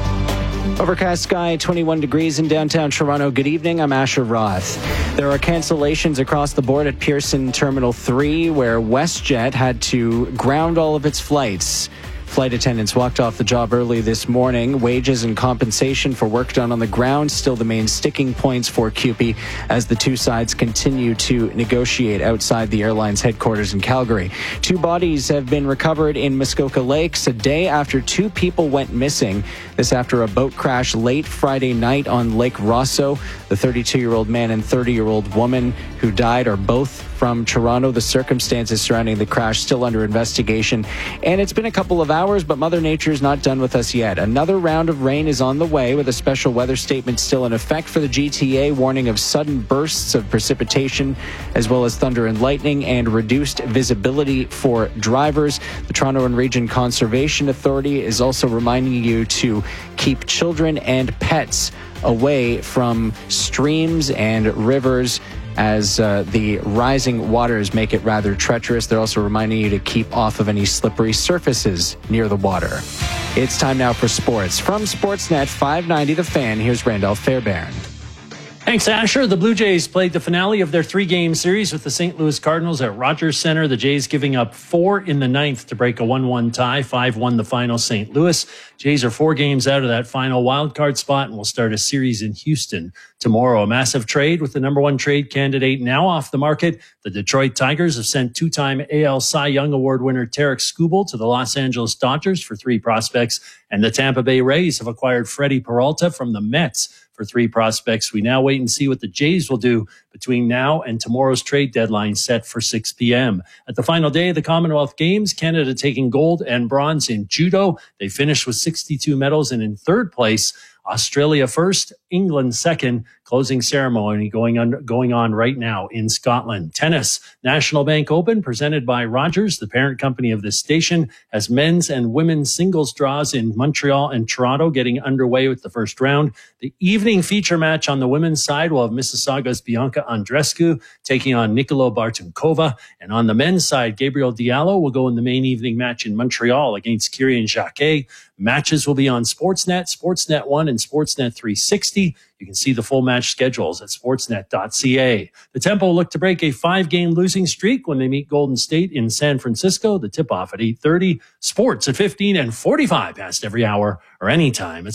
Overcast sky, 21 degrees in downtown Toronto. Good evening, I'm Asher Roth. There are cancellations across the board at Pearson Terminal 3, where WestJet had to ground all of its flights. Flight attendants walked off the job early this morning. Wages and compensation for work done on the ground still the main sticking points for CUPE as the two sides continue to negotiate outside the airline's headquarters in Calgary. 2 bodies have been recovered in Muskoka Lakes a day after 2 people went missing. This after a boat crash late Friday night on Lake Rosso. The 32-year-old man and 30-year-old woman who died are both from Toronto. The circumstances surrounding the crash still under investigation. And it's been a couple of hours, but Mother Nature is not done with us yet. Another round of rain is on the way, with a special weather statement still in effect for the GTA, warning of sudden bursts of precipitation, as well as thunder and lightning, and reduced visibility for drivers. The Toronto and Region Conservation Authority is also reminding you to keep children and pets away from streams and rivers, as the rising waters make it rather treacherous. They're also reminding you to keep off of any slippery surfaces near the water. It's time now for sports. From Sportsnet 590 The Fan, here's Randolph Fairbairn. Thanks, Asher. The Blue Jays played the finale of their 3-game series with the St. Louis Cardinals at Rogers Center. The Jays giving up 4 in the 9th to break a 1-1 tie. 5-1 the final St. Louis. Jays are 4 games out of that final wildcard spot and will start a series in Houston tomorrow. A massive trade with the number 1 trade candidate now off the market. The Detroit Tigers have sent 2-time AL Cy Young Award winner Tarek Skubal to the Los Angeles Dodgers for 3 prospects. And the Tampa Bay Rays have acquired Freddie Peralta from the Mets for 3 prospects. We now wait and see what the Jays will do between now and tomorrow's trade deadline set for 6 p.m. At the final day of the Commonwealth Games, Canada taking gold and bronze in judo. They finished with 62 medals, and in 3rd place, Australia first, England second. Closing ceremony going on right now in Scotland. Tennis, National Bank Open, presented by Rogers, the parent company of this station, has men's and women's singles draws in Montreal and Toronto getting underway with the first round. The evening feature match on the women's side will have Mississauga's Bianca Andreescu taking on Nicola Bartunkova. And on the men's side, Gabriel Diallo will go in the main evening match in Montreal against Kyrian Jacquet. Matches will be on Sportsnet, Sportsnet 1, and Sportsnet 360. You can see the full match schedules at sportsnet.ca. The Tempo look to break a 5-game losing streak when they meet Golden State in San Francisco. The tip-off at 8:30. Sports at 15 and 45 past every hour or anytime at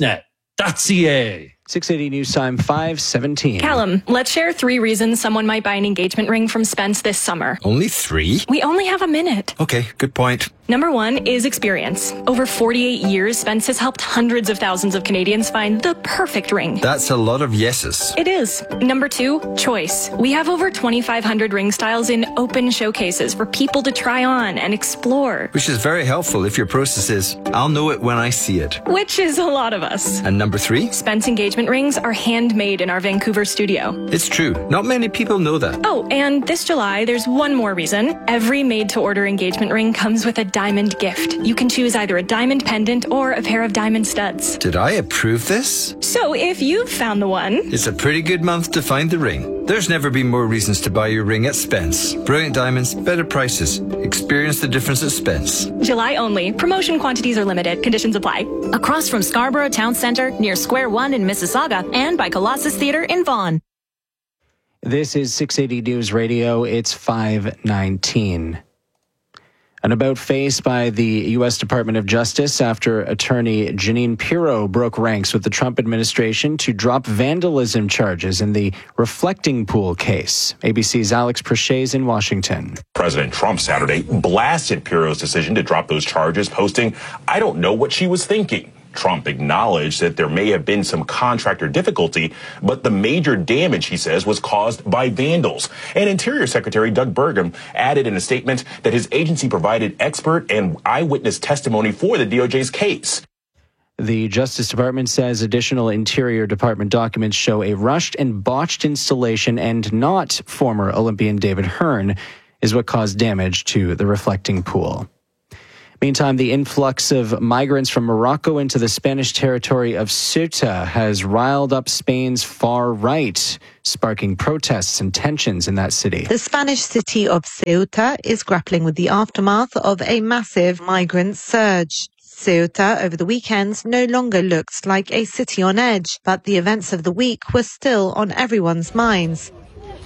sportsnet.ca. 680 News Time 5:17. Callum, let's share 3 reasons someone might buy an engagement ring from Spence this summer. Only 3? We only have a minute. Okay, good point. Number 1 is experience. Over 48 years, Spence has helped hundreds of thousands of Canadians find the perfect ring. That's a lot of yeses. It is. Number 2, choice. We have over 2,500 ring styles in open showcases for people to try on and explore. Which is very helpful if your process is, I'll know it when I see it. Which is a lot of us. And number 3? Spence engagement rings are handmade in our Vancouver studio. It's true. Not many people know that. Oh, and this July, there's one more reason. Every made-to-order engagement ring comes with a diamond gift. You can choose either a diamond pendant or a pair of diamond studs. Did I approve this? So if you've found the one... It's a pretty good month to find the ring. There's never been more reasons to buy your ring at Spence. Brilliant diamonds, better prices. Experience the difference at Spence. July only. Promotion quantities are limited. Conditions apply. Across from Scarborough Town Centre, near Square One in Mississauga, and by Colossus Theatre in Vaughan. This is 680 News Radio. It's 5:19. An about-face by the U.S. Department of Justice after attorney Jeanine Pirro broke ranks with the Trump administration to drop vandalism charges in the Reflecting Pool case. ABC's Alex Prochez in Washington. President Trump Saturday blasted Pirro's decision to drop those charges, posting, "I don't know what she was thinking." Trump acknowledged that there may have been some contractor difficulty, but the major damage, he says, was caused by vandals. And Interior Secretary Doug Burgum added in a statement that his agency provided expert and eyewitness testimony for the DOJ's case. The Justice Department says additional Interior Department documents show a rushed and botched installation and not former Olympian David Hearn is what caused damage to the Reflecting Pool. Meantime, the influx of migrants from Morocco into the Spanish territory of Ceuta has riled up Spain's far right, sparking protests and tensions in that city. The Spanish city of Ceuta is grappling with the aftermath of a massive migrant surge. Ceuta over the weekend no longer looked like a city on edge, but the events of the week were still on everyone's minds.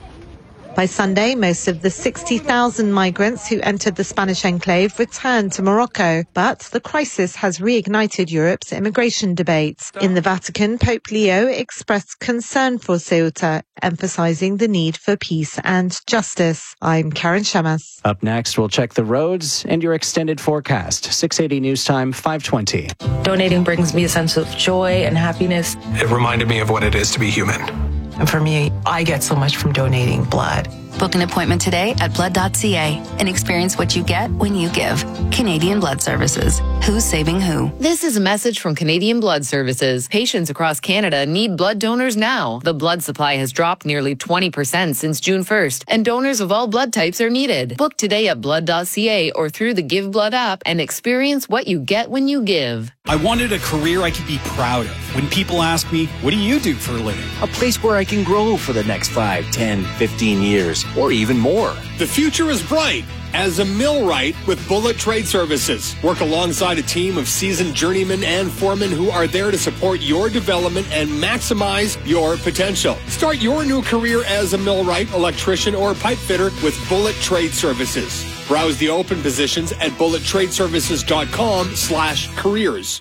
By Sunday, most of the 60,000 migrants who entered the Spanish enclave returned to Morocco, but the crisis has reignited Europe's immigration debates. In the Vatican, Pope Leo expressed concern for Ceuta, emphasizing the need for peace and justice. I'm Karen Shamas. Up next, we'll check the roads and your extended forecast. 680 News Time, 5:20. Donating brings me a sense of joy and happiness. It reminded me of what it is to be human. And for me, I get so much from donating blood. Book an appointment today at blood.ca and experience what you get when you give. Canadian Blood Services. Who's saving who? This is a message from Canadian Blood Services. Patients across Canada need blood donors now. The blood supply has dropped nearly 20% since June 1st, and donors of all blood types are needed. Book today at blood.ca or through the Give Blood app and experience what you get when you give. I wanted a career I could be proud of. When people ask me, what do you do for a living? A place where I can grow for the next 5, 10, 15 years, or even more. The future is bright as a millwright with Bullet Trade Services. Work alongside a team of seasoned journeymen and foremen who are there to support your development and maximize your potential. Start your new career as a millwright, electrician, or pipe fitter with Bullet Trade Services. Browse the open positions at bullettradeservices.com/careers.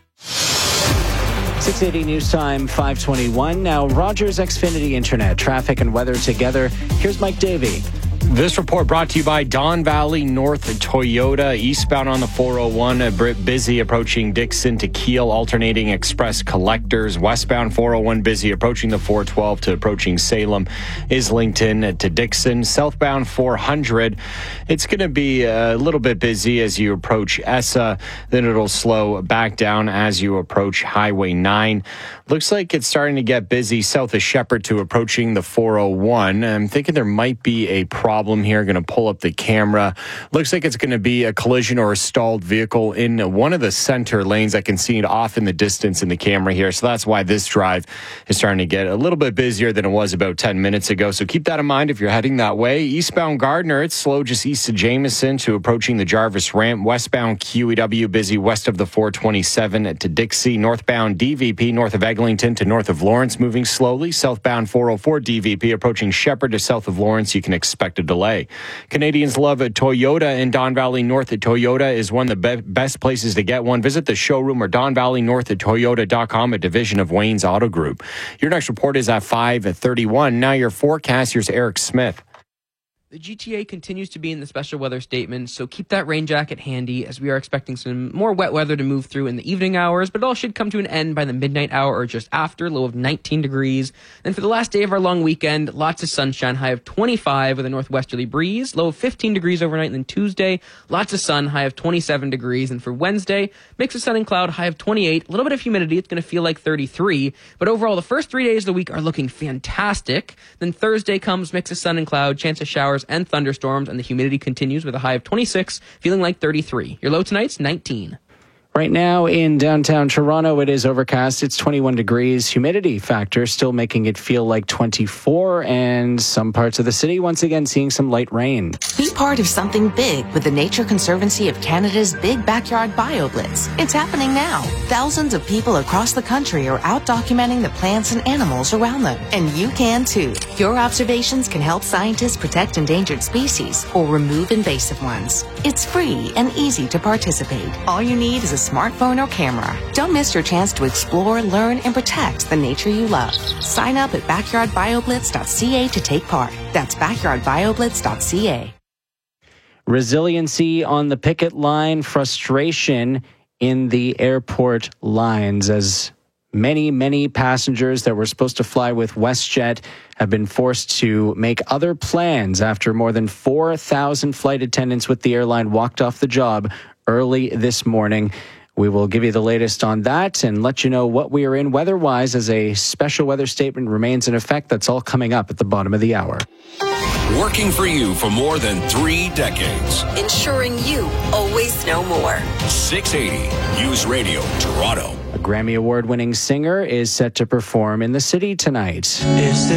680 News Time, 5:21. Now, Rogers Xfinity Internet, traffic and weather together. Here's Mike Davey. This report brought to you by Don Valley North Toyota, eastbound on the 401, a bit busy approaching Dixon to Kiel, alternating express collectors. Westbound 401 busy approaching the 412 to approaching Salem, Islington to Dixon. Southbound 400, it's going to be a little bit busy as you approach Essa. Then it'll slow back down as you approach Highway 9. Looks like it's starting to get busy south of Shepherd to approaching the 401. I'm thinking there might be a problem here. Going to pull up the camera. Looks like it's going to be a collision or a stalled vehicle in one of the center lanes. I can see it off in the distance in the camera here. So that's why this drive is starting to get a little bit busier than it was about 10 minutes ago. So keep that in mind if you're heading that way. Eastbound Gardner, it's slow just east of Jameson to approaching the Jarvis ramp. Westbound QEW busy west of the 427 to Dixie. Northbound DVP north of Eglinton to north of Lawrence moving slowly. Southbound 404 DVP approaching Shepherd to south of Lawrence. You can expect a delay. Canadians love a Toyota in Don Valley North. Toyota is one of the best places to get one. Visit the showroom or DonValleyNorth@Toyota.com, a division of Wayne's Auto Group. Your next report is at 5:31. Now your forecast. Here's Eric Smith. The GTA continues to be in the special weather statement, so keep that rain jacket handy as we are expecting some more wet weather to move through in the evening hours, but it all should come to an end by the midnight hour or just after, low of 19 degrees. Then for the last day of our long weekend, lots of sunshine, high of 25 with a northwesterly breeze, low of 15 degrees overnight. And then Tuesday, lots of sun, high of 27 degrees. And for Wednesday, mix of sun and cloud, high of 28, a little bit of humidity, it's going to feel like 33. But overall, the first 3 days of the week are looking fantastic. Then Thursday comes, mix of sun and cloud, chance of showers and thunderstorms, and the humidity continues with a high of 26, feeling like 33. Your low tonight's 19. Right now in downtown Toronto, it is overcast. It's 21 degrees. Humidity factor still making it feel like 24. And some parts of the city, once again, seeing some light rain. Be part of something big with the Nature Conservancy of Canada's Big Backyard BioBlitz. It's happening now. Thousands of people across the country are out documenting the plants and animals around them. And you can too. Your observations can help scientists protect endangered species or remove invasive ones. It's free and easy to participate. All you need is a smartphone or camera. Don't miss your chance to explore, learn, and protect the nature you love. Sign up at backyardbioblitz.ca to take part. That's backyardbioblitz.ca. Resiliency on the picket line, frustration in the airport lines as many passengers that were supposed to fly with WestJet have been forced to make other plans after more than 4,000 flight attendants with the airline walked off the job early this morning. We will give you the latest on that and let you know what we are in weather-wise as a special weather statement remains in effect. That's all coming up at the bottom of the hour. Working for you for more than 3 decades. Ensuring you always know more. 680 News Radio Toronto. A Grammy Award-winning singer is set to perform in the city tonight.